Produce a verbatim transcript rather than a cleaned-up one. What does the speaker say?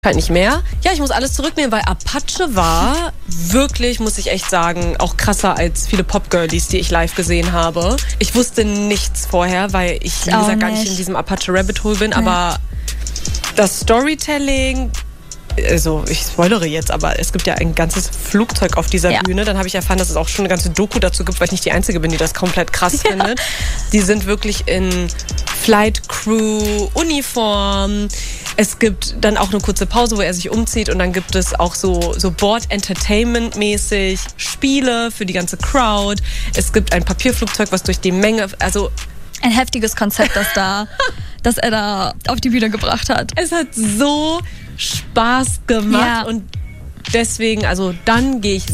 Halt nicht mehr. Ja, ich muss alles zurücknehmen, weil Apache war wirklich, muss ich echt sagen, auch krasser als viele Pop-Girlies, die ich live gesehen habe. Ich wusste nichts vorher, weil ich, wie gesagt, gar nicht in diesem Apache Rabbit Hole bin, ja. Aber das Storytelling, also ich spoilere jetzt, aber es gibt ja ein ganzes Flugzeug auf dieser ja. Bühne. Dann habe ich erfahren, dass es auch schon eine ganze Doku dazu gibt, weil ich nicht die Einzige bin, die das komplett krass ja. findet. Die sind wirklich in Flight Crew, Uniform. Es gibt dann auch eine kurze Pause, wo er sich umzieht und dann gibt es auch so, so Board-Entertainment-mäßig Spiele für die ganze Crowd. Es gibt ein Papierflugzeug, was durch die Menge, also ein heftiges Konzept, das da, das er da auf die Bühne gebracht hat. Es hat so Spaß gemacht ja. und deswegen, also dann gehe ich